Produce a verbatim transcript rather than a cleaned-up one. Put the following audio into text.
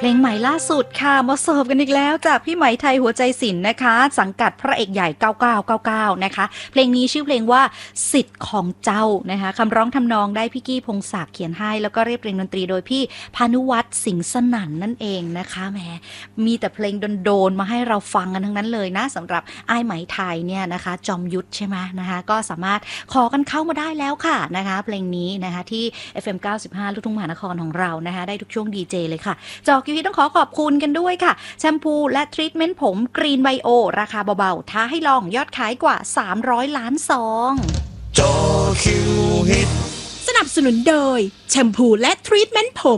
ลงใหม่ล่าสุดค่ะมาเสิร์ฟกันอีกแล้วจากพี่ไหมไทยหัวใจศิลป์นะคะสังกัดพระเอกใหญ่เก้าเก้าเก้าเก้านะคะเพลงนี้ชื่อเพลงว่าสิทธิ์ของเจ้านะคะคำร้องทำนองได้พี่กี้พงศักดิ์เขียนให้แล้วก็เรียบเรียงดนตรีโดยพี่พานุวัฒน์สิงห์สนั่นนั่นเองนะคะแหมมีแต่เพลงโดนๆมาให้เราฟังกันทั้งนั้นเลยนะสำหรับอ้ายไหมไทยเนี่ยนะคะจอมยุทธใช่ไหมนะคะก็สามารถขอกันเข้ามาได้แล้วค่ะนะคะเพลงนี้นะคะที่ เอฟ เอ็ม เก้าสิบห้า ลูกทุ่งมหานครของเรานะคะได้ทุกช่วงดีเจเลยค่ะจอคิวต้องขอขอบคุณกันด้วยค่ะแชมพูและทรีทเมนต์ผมกรีนไบโอราคาเบาๆท้าให้ลองยอดขายกว่าสามร้อยล้านซองจอคิวฮิตสนับสนุนโดยแชมพูและทรีทเมนต์ผม